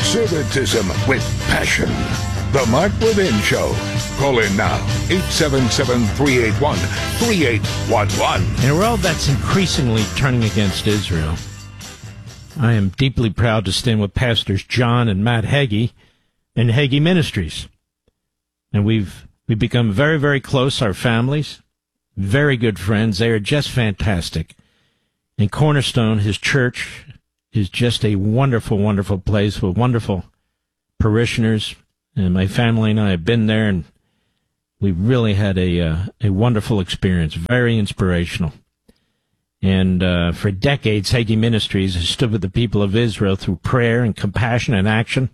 Conservatism with passion. The Mark Levin Show. Call in now. 877-381-3811. In a world that's increasingly turning against Israel, I am deeply proud to stand with Pastors John and Matt Hagee and Hagee Ministries. And we've become very, very close, our families, very good friends. They are just fantastic. And Cornerstone, his church, is just a wonderful, wonderful place with wonderful parishioners. And my family and I have been there, and we really had a wonderful experience, very inspirational. And for decades, Hagee Ministries has stood with the people of Israel through prayer and compassion and action.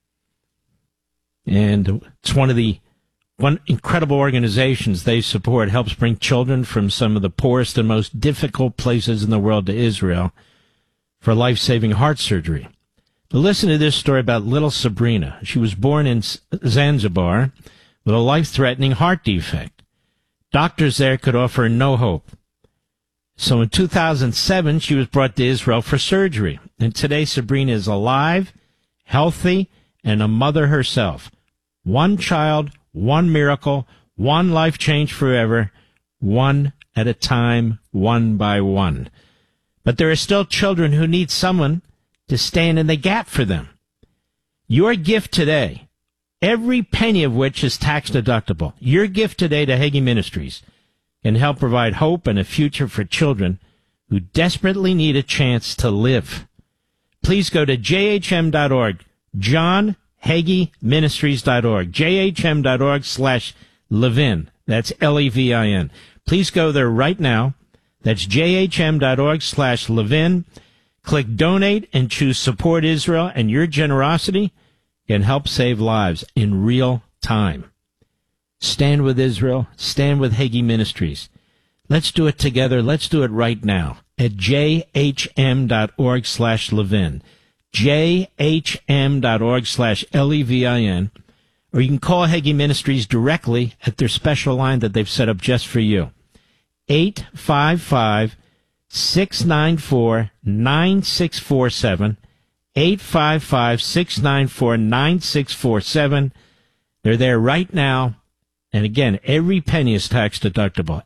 And it's one incredible organizations they support, helps bring children from some of the poorest and most difficult places in the world to Israel for life-saving heart surgery. But listen to this story about little Sabrina. She was born in Zanzibar with a life-threatening heart defect. Doctors there could offer no hope. So in 2007, she was brought to Israel for surgery. And today, Sabrina is alive, healthy, and a mother herself. One child, one miracle, one life change forever, one at a time, one by one. But there are still children who need someone to stand in the gap for them. Your gift today, every penny of which is tax deductible, your gift today to Hagee Ministries can help provide hope and a future for children who desperately need a chance to live. Please go to jhm.org, JohnHageeMinistries.org, jhm.org/Levin. That's Levin. Please go there right now. That's jhm.org/Levin. Click Donate and choose Support Israel, and your generosity can help save lives in real time. Stand with Israel. Stand with Hagee Ministries. Let's do it together. Let's do it right now at jhm.org/Levin. jhm.org/Levin. Or you can call Hagee Ministries directly at their special line that they've set up just for you. 855-694-9647. 855-694-9647. They're there right now. And again, every penny is tax deductible.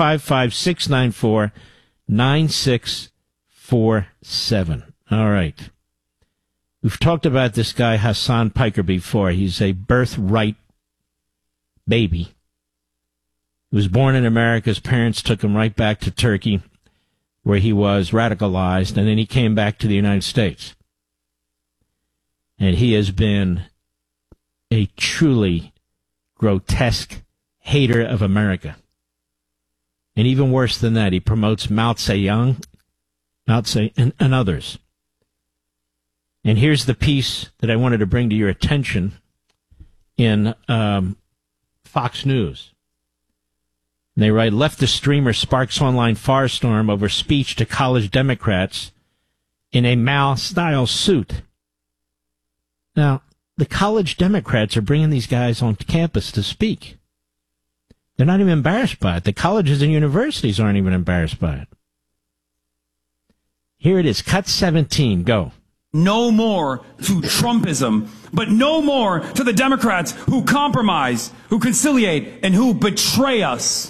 855-694-9647. All right. We've talked about this guy, Hassan Piker, before. He's a birthright baby. He was born in America. His parents took him right back to Turkey, where he was radicalized, and then he came back to the United States. And he has been a truly grotesque hater of America. And even worse than that, he promotes Mao Zedong, and others. And here's the piece that I wanted to bring to your attention in Fox News. And they write, leftist streamer sparks online firestorm over speech to college Democrats in a Mao-style suit. Now, the college Democrats are bringing these guys on campus to speak. They're not even embarrassed by it. The colleges and universities aren't even embarrassed by it. Here it is. Cut 17. Go. No more to Trumpism, but no more to the Democrats who compromise, who conciliate, and who betray us.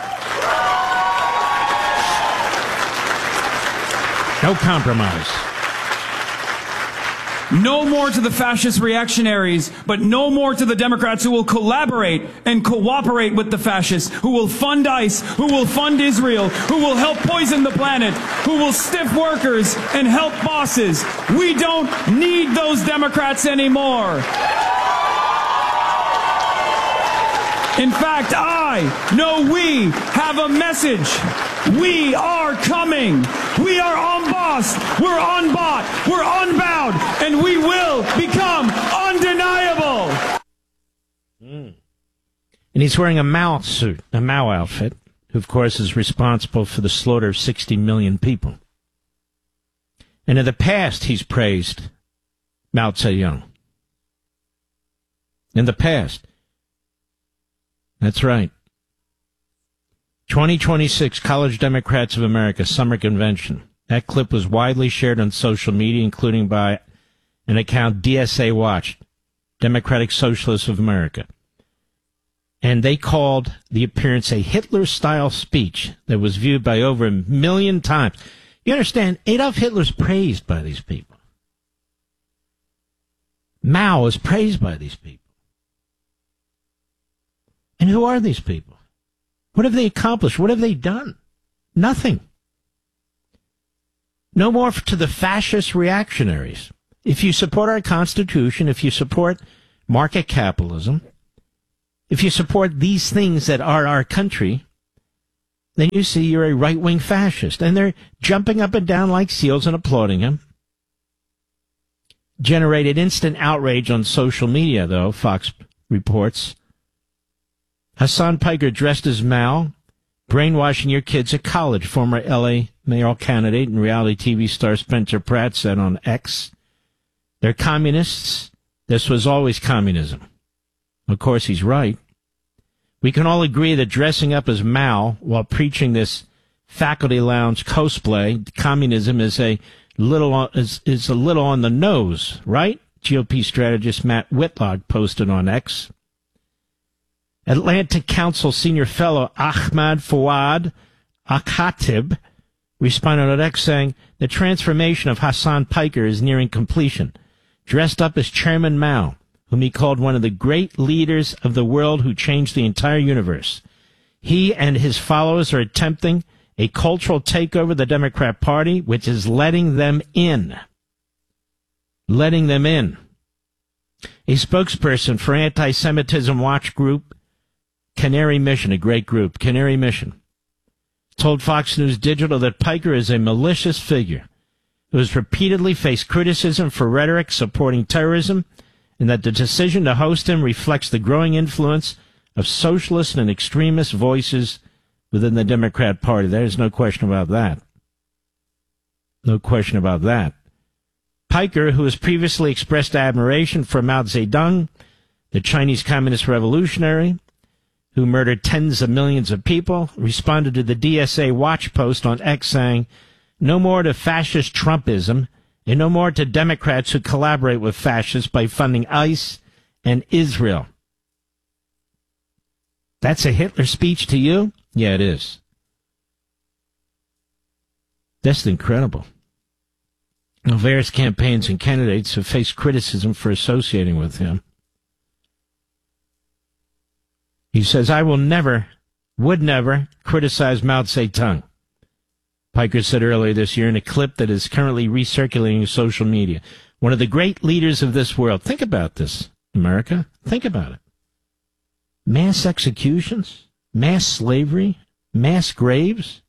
No compromise. No more to the fascist reactionaries, but no more to the Democrats who will collaborate and cooperate with the fascists, who will fund ICE, who will fund Israel, who will help poison the planet, who will stiff workers and help bosses. We don't need those Democrats anymore. In fact, we have a message. We are coming. We are unbossed. We're unbought. We're unbound. And we will become undeniable. And he's wearing a Mao suit, a Mao outfit, who, of course, is responsible for the slaughter of 60 million people. And in the past, he's praised Mao Zedong. In the past. That's right. 2026 College Democrats of America Summer Convention. That clip was widely shared on social media, including by an account DSA Watch, Democratic Socialists of America. And they called the appearance a Hitler-style speech that was viewed by over 1 million times. You understand, Adolf Hitler's praised by these people. Mao is praised by these people. And who are these people? What have they accomplished? What have they done? Nothing. No more to the fascist reactionaries. If you support our Constitution, if you support market capitalism, if you support these things that are our country, then you see you're a right-wing fascist. And they're jumping up and down like seals and applauding him. Generated instant outrage on social media, though, Fox reports. Hassan Piker dressed as Mao, brainwashing your kids at college, former L.A. mayoral candidate and reality TV star Spencer Pratt said on X. They're communists. This was always communism. Of course, he's right. We can all agree that dressing up as Mao while preaching this faculty lounge cosplay, communism is a little on the nose, right? GOP strategist Matt Whitlock posted on X. Atlantic Council senior fellow Ahmad Fawad Akhatib responded on X saying, the transformation of Hassan Piker is nearing completion. Dressed up as Chairman Mao, whom he called one of the great leaders of the world who changed the entire universe. He and his followers are attempting a cultural takeover of the Democrat Party, which is letting them in. Letting them in. A spokesperson for anti-Semitism watch group Canary Mission, a great group, Canary Mission, told Fox News Digital that Piker is a malicious figure who has repeatedly faced criticism for rhetoric supporting terrorism, and that the decision to host him reflects the growing influence of socialist and extremist voices within the Democrat Party. There's no question about that. No question about that. Piker, who has previously expressed admiration for Mao Zedong, the Chinese Communist revolutionary, who murdered tens of millions of people, responded to the DSA Watch post on X saying, no more to fascist Trumpism, and no more to Democrats who collaborate with fascists by funding ICE and Israel. That's a Hitler speech to you? Yeah, it is. That's incredible. Now, various campaigns and candidates have faced criticism for associating with him. He says, I would never criticize Mao Zedong. Piker said earlier this year in a clip that is currently recirculating social media. One of the great leaders of this world. Think about this, America. Think about it. Mass executions, mass slavery, mass graves.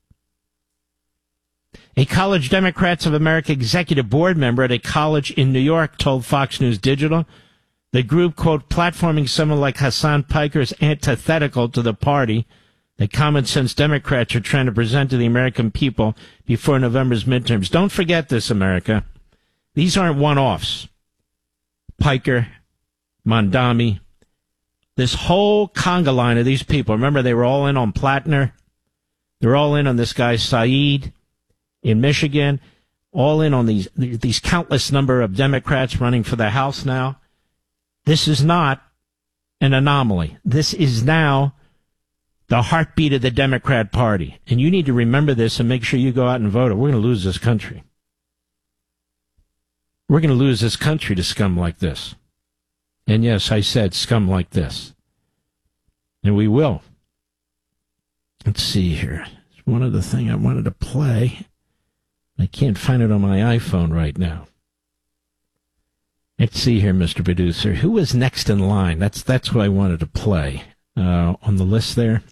A College Democrats of America executive board member at a college in New York told Fox News Digital the group, quote, platforming someone like Hassan Piker is antithetical to the party that common sense Democrats are trying to present to the American people before November's midterms. Don't forget this, America. These aren't one-offs. Piker, Mondami, this whole conga line of these people. Remember, they were all in on Plattner. They're all in on this guy, Said, in Michigan. All in on these countless number of Democrats running for the House now. This is not an anomaly. This is now the heartbeat of the Democrat Party. And you need to remember this and make sure you go out and vote, or we're going to lose this country. We're going to lose this country to scum like this. And yes, I said scum like this. And we will. Let's see here. It's one other thing I wanted to play. I can't find it on my iPhone right now. Let's see here, Mr. Producer. Who was next in line? That's what I wanted to play on the list there.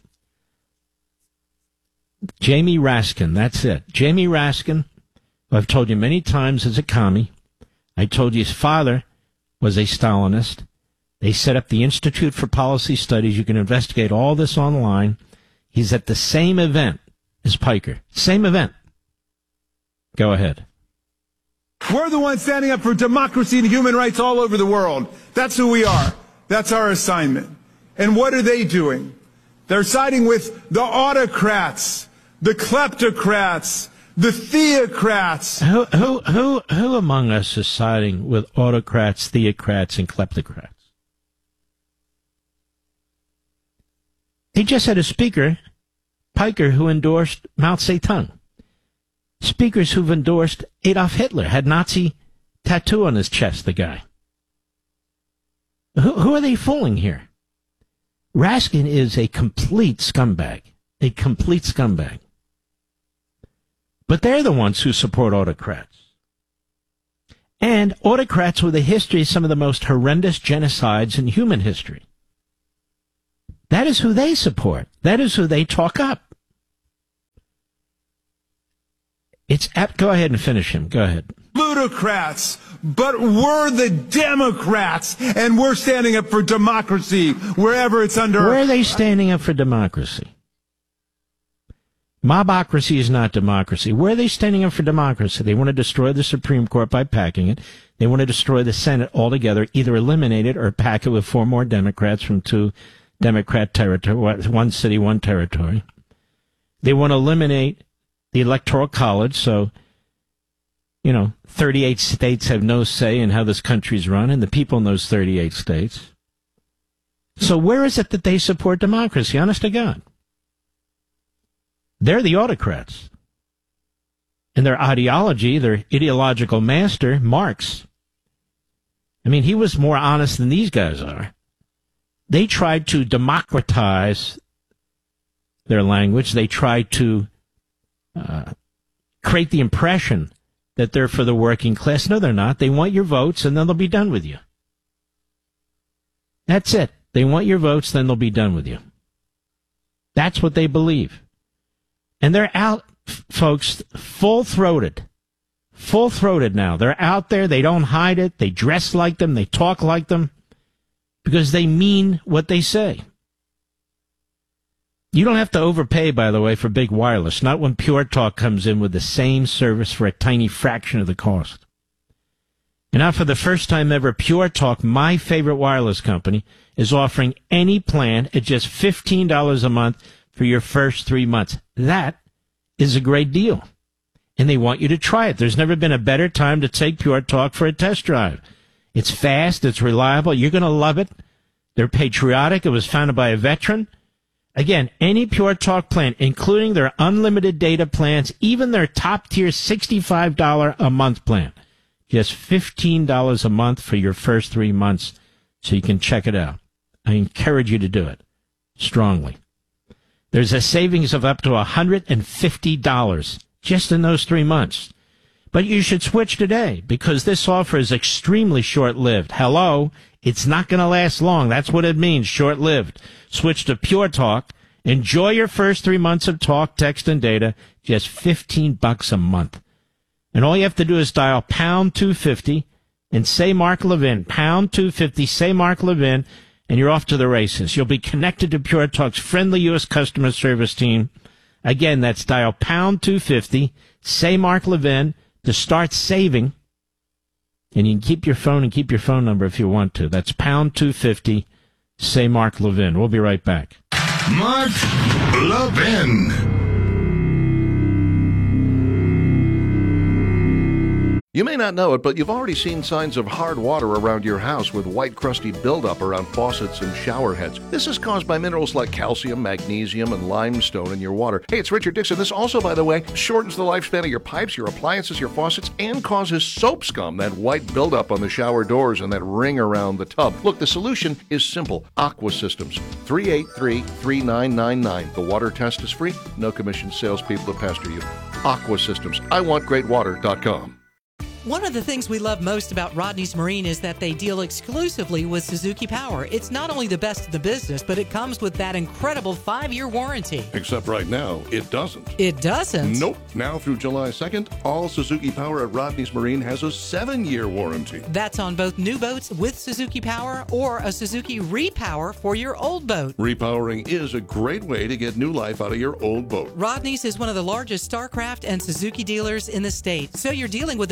Jamie Raskin, that's it. Jamie Raskin, who I've told you many times, is a commie. I told you his father was a Stalinist. They set up the Institute for Policy Studies. You can investigate all this online. He's at the same event as Piker. Same event. Go ahead. We're the ones standing up for democracy and human rights all over the world. That's who we are. That's our assignment. And what are they doing? They're siding with the autocrats, the kleptocrats, the theocrats. Who among us is siding with autocrats, theocrats, and kleptocrats? He just had a speaker, Piker, who endorsed Mao Zedong. Speakers who've endorsed Adolf Hitler, had Nazi tattoo on his chest, the guy. Who are they fooling here? Raskin is a complete scumbag. A complete scumbag. But they're the ones who support autocrats. And autocrats with a history of some of the most horrendous genocides in human history. That is who they support. That is who they talk up. Go ahead and finish him. Go ahead. Plutocrats, but we're the Democrats, and we're standing up for democracy wherever it's under. Where are they standing up for democracy? Mobocracy is not democracy. Where are they standing up for democracy? They want to destroy the Supreme Court by packing it. They want to destroy the Senate altogether, either eliminate it or pack it with 4 more Democrats from 2 Democrat territory, 1 city, 1 territory. They want to eliminate the Electoral College, so 38 states have no say in how this country's run, and the people in those 38 states. So where is it that they support democracy? Honest to God. They're the autocrats. And their ideology, their ideological master, Marx, I mean, he was more honest than these guys are. They tried to democratize their language. They tried to create the impression that they're for the working class. No, they're not. They want your votes, and then they'll be done with you. That's it. They want your votes, then they'll be done with you. That's what they believe. And they're out, folks, full-throated. Full-throated now. They're out there. They don't hide it. They dress like them. They talk like them. Because they mean what they say. You don't have to overpay, by the way, for big wireless. Not when Pure Talk comes in with the same service for a tiny fraction of the cost. And now for the first time ever, Pure Talk, my favorite wireless company, is offering any plan at just $15 a month for your first 3 months. That is a great deal. And they want you to try it. There's never been a better time to take Pure Talk for a test drive. It's fast. It's reliable. You're going to love it. They're patriotic. It was founded by a veteran. Again, any Pure Talk plan, including their unlimited data plans, even their top-tier $65 a month plan, just $15 a month for your first 3 months so you can check it out. I encourage you to do it strongly. There's a savings of up to $150 just in those 3 months. But you should switch today because this offer is extremely short-lived. Hello? It's not going to last long. That's what it means, short-lived. Switch to Pure Talk. Enjoy your first 3 months of talk, text, and data. Just $15 a month. And all you have to do is dial pound 250 and say Mark Levin. Pound 250, say Mark Levin, and you're off to the races. You'll be connected to Pure Talk's friendly U.S. customer service team. Again, that's dial pound 250, say Mark Levin, to start saving. And you can keep your phone and keep your phone number if you want to. That's pound 250, say Mark Levin. We'll be right back. Mark Levin. You may not know it, but you've already seen signs of hard water around your house with white crusty buildup around faucets and shower heads. This is caused by minerals like calcium, magnesium, and limestone in your water. Hey, it's Richard Dixon. This also, by the way, shortens the lifespan of your pipes, your appliances, your faucets, and causes soap scum, that white buildup on the shower doors and that ring around the tub. Look, the solution is simple. Aqua Systems, 383-3999. The water test is free. No commission salespeople to pester you. Aqua Systems. IWantGreatWater.com. One of the things we love most about Rodney's Marine is that they deal exclusively with Suzuki Power. It's not only the best in the business, but it comes with that incredible 5-year warranty. Except right now, it doesn't. It doesn't? Nope. Now through July 2nd, all Suzuki Power at Rodney's Marine has a 7-year warranty. That's on both new boats with Suzuki Power or a Suzuki Repower for your old boat. Repowering is a great way to get new life out of your old boat. Rodney's is one of the largest StarCraft and Suzuki dealers in the state, so you're dealing with the best.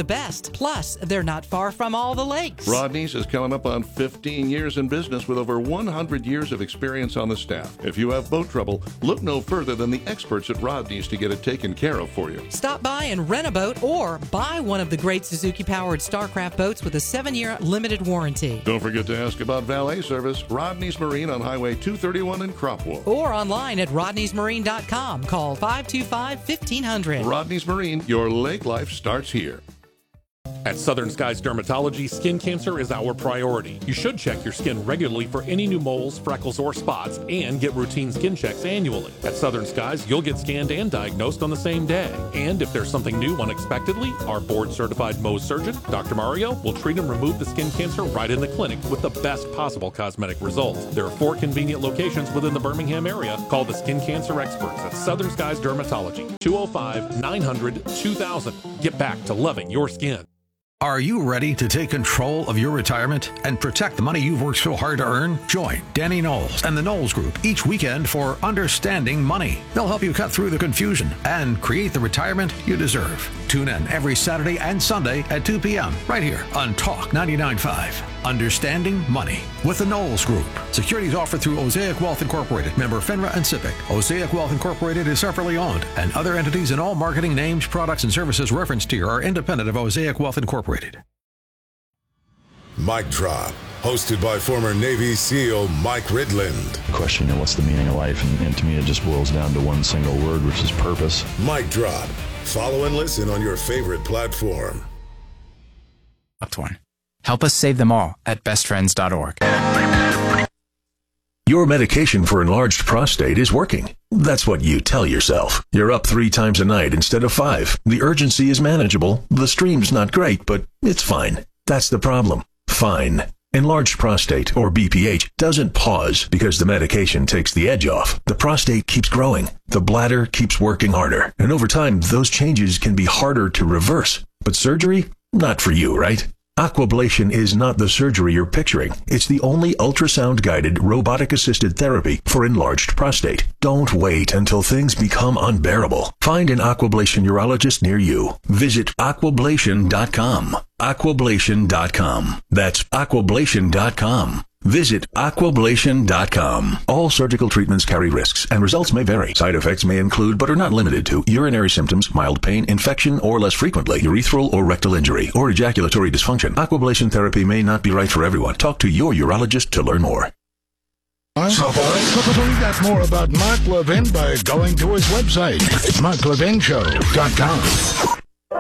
best. Plus, they're not far from all the lakes. Rodney's is coming up on 15 years in business with over 100 years of experience on the staff. If you have boat trouble, look no further than the experts at Rodney's to get it taken care of for you. Stop by and rent a boat or buy one of the great Suzuki-powered Starcraft boats with a 7-year limited warranty. Don't forget to ask about valet service. Rodney's Marine on Highway 231 in Cropwell. Or online at rodneysmarine.com. Call 525-1500. Rodney's Marine, your lake life starts here. At Southern Skies Dermatology, skin cancer is our priority. You should check your skin regularly for any new moles, freckles, or spots, and get routine skin checks annually. At Southern Skies, you'll get scanned and diagnosed on the same day. And if there's something new unexpectedly, our board-certified Mohs surgeon, Dr. Mario, will treat and remove the skin cancer right in the clinic with the best possible cosmetic results. There are 4 convenient locations within the Birmingham area. Call the skin cancer experts at Southern Skies Dermatology, 205-900-2000. Get back to loving your skin. Are you ready to take control of your retirement and protect the money you've worked so hard to earn? Join Danny Knowles and the Knowles Group each weekend for Understanding Money. They'll help you cut through the confusion and create the retirement you deserve. Tune in every Saturday and Sunday at 2 p.m. right here on Talk 99.5. Understanding Money with the Knowles Group. Securities offered through Osaic Wealth Incorporated, member FINRA and SIPC. Osaic Wealth Incorporated is separately owned, and other entities and all marketing names, products, and services referenced here are independent of Osaic Wealth Incorporated. Mic Drop, hosted by former Navy SEAL Mike Ridland. Question, what's the meaning of life? And to me, it just boils down to one single word, which is purpose. Mic Drop. Follow and listen on your favorite platform. Help us save them all at bestfriends.org. Your medication for enlarged prostate is working. That's what you tell yourself. You're up 3 times a night instead of 5. The urgency is manageable. The stream's not great, but it's fine. That's the problem. Fine. Enlarged prostate, or BPH, doesn't pause because the medication takes the edge off. The prostate keeps growing. The bladder keeps working harder. And over time, those changes can be harder to reverse. But surgery? Not for you, right? Aquablation is not the surgery you're picturing. It's the only ultrasound-guided, robotic-assisted therapy for enlarged prostate. Don't wait until things become unbearable. Find an Aquablation urologist near you. Visit aquablation.com. Aquablation.com. That's aquablation.com. Visit aquablation.com. All surgical treatments carry risks, and results may vary. Side effects may include, but are not limited to, urinary symptoms, mild pain, infection, or less frequently, urethral or rectal injury, or ejaculatory dysfunction. Aquablation therapy may not be right for everyone. Talk to your urologist to learn more. Find out more about Mark Levin by going to his website, marklevinshow.com.